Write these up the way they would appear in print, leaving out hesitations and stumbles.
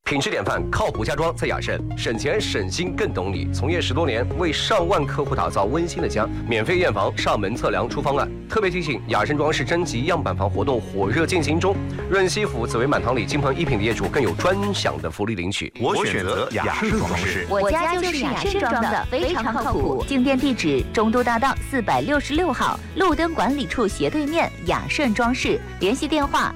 品质典范，靠谱家装在雅盛，省钱省心更懂你。从业10多年，为上万客户打造温馨的家，免费验房、上门测量出方案。特别提醒，雅盛装饰征集样板房活动火热进行中，润西府紫薇满堂里金鹏一品的业主更有专享的福利领取。 我选择雅盛装饰， 我家就是雅盛装的，非常靠谱。进店地址：中都大道466号，路灯管理处斜对面，雅盛装饰。联系电话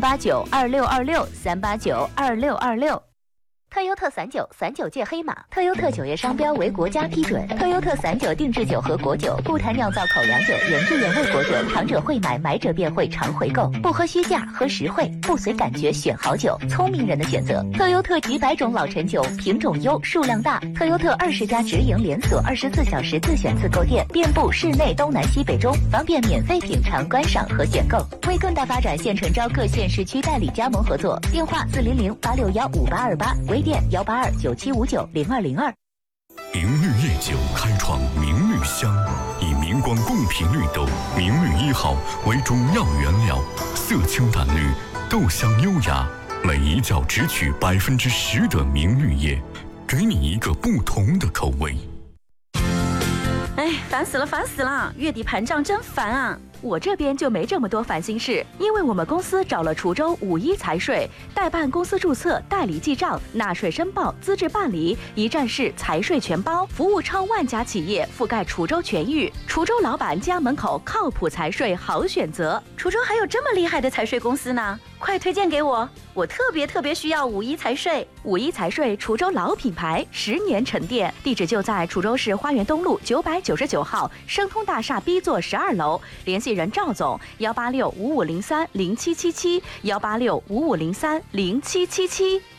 ：3892626，3892626。特优特39届黑马，特优特9月商标为国家批准。特优特39定制酒和果酒，不谈酿造口粮酒、原汁原味果酒，尝者会买，买者便会常回购。不喝虚价，喝实惠，不随感觉选好酒，聪明人的选择。特优特几百种老陈酒，品种优，数量大。特优特20家直营连锁，24小时自选自购店，遍布市内东南西北中，方便免费品尝、观赏和选购。为更大发展，现诚招各县市区代理加盟合作，电话400-861-5828，微店182-9759-0202。 明绿夜酒开创明绿香，以明光贡品绿豆明绿1号为主要原料，色清淡绿，豆香优雅，每一窖只取10%的明绿叶，给你一个不同的口味。 哎，烦死了！月底盘账真烦啊！我这边就没这么多烦心事，因为我们公司找了滁州51财税，代办公司注册、代理记账、纳税申报、资质办理，一站式财税全包，服务超万家企业，覆盖滁州全域。滁州老板家门口靠谱财税好选择。滁州还有这么厉害的财税公司呢，快推荐给我！我特别需要51财税。51财税滁州老品牌，10年沉淀，地址就在滁州市花园东路999号生通大厦 B 座12楼，联系人赵总18655030777，18655030777。